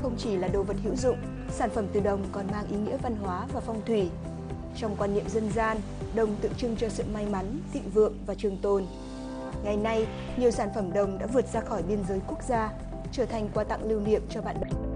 không chỉ là đồ vật hữu dụng, sản phẩm từ đồng còn mang ý nghĩa văn hóa và phong thủy. Trong quan niệm dân gian, đồng tượng trưng cho sự may mắn, thịnh vượng và trường tồn. Ngày nay, nhiều sản phẩm đồng đã vượt ra khỏi biên giới quốc gia, trở thành quà tặng lưu niệm cho bạn bè.